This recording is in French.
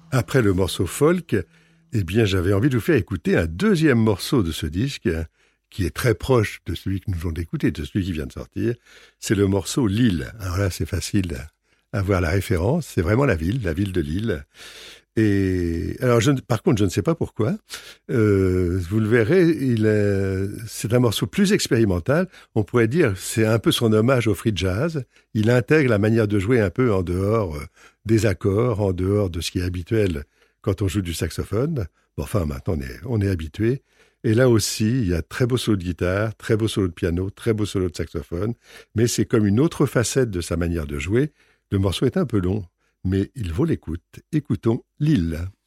Après le morceau folk, eh bien, j'avais envie de vous faire écouter un deuxième morceau de ce disque, qui est très proche de celui que nous venons d'écouter, de celui qui vient de sortir. C'est le morceau Lille. Alors là, c'est facile à voir la référence. C'est vraiment la ville de Lille. Et alors, par contre, je ne sais pas pourquoi. Vous le verrez, c'est un morceau plus expérimental. On pourrait dire, c'est un peu son hommage au free jazz. Il intègre la manière de jouer un peu en dehors des accords, en dehors de ce qui est habituel quand on joue du saxophone. Bon, enfin, maintenant, on est habitué. Et là aussi, il y a très beau solo de guitare, très beau solo de piano, très beau solo de saxophone. Mais c'est comme une autre facette de sa manière de jouer. Le morceau est un peu long, mais il vaut l'écoute. Écoutons Lille.